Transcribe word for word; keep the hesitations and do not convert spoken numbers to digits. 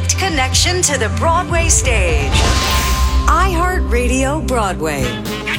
direct connection to the Broadway stage. iHeartRadio Broadway.